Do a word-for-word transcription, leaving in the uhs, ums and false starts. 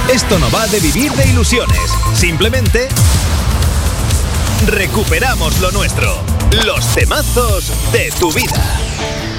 Esto no va de vivir de ilusiones. Simplemente recuperamos lo nuestro. Los temazos de tu vida.